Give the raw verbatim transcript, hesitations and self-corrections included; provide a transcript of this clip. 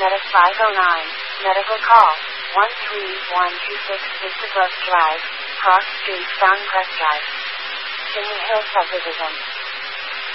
Medic five oh nine, medical call, one three one two six Vista Brook Drive, Cross Street, Stonecrest Drive. Chimney Hill Subdivision.